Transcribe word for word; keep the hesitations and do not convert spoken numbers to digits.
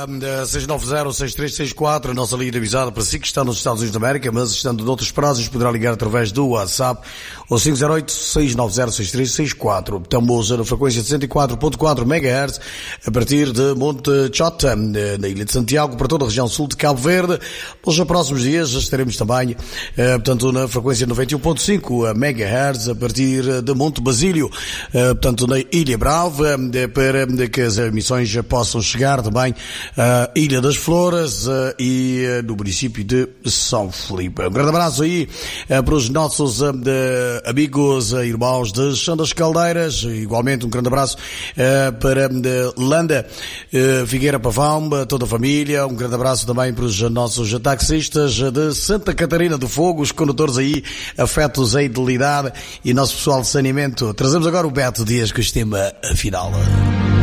seis nove zero, seis três seis quatro, a nossa linha avisada para si que está nos Estados Unidos da América, mas estando noutros prazos poderá ligar através do WhatsApp ou cinco zero oito, seis nove zero, seis três seis quatro. Estamos na frequência de cento e quatro ponto quatro megahertz a partir de Monte Chota, na Ilha de Santiago, para toda a região sul de Cabo Verde. Nos próximos dias estaremos também, portanto, na frequência noventa e um ponto cinco megahertz a partir de Monte Basílio, portanto, na Ilha Brava, para que as emissões possam chegar também à Ilha das Flores e no município de São Felipe. Um grande abraço aí para os nossos amigos e irmãos de Chão das Caldeiras, igualmente um grande abraço para Landa, Figueira Pavão, toda a família, um grande abraço também para os nossos taxistas de Santa Catarina do Fogo, os condutores aí, afetos à idilidade e nosso pessoal de saneamento. Trazemos agora o Beto Dias com o tema final.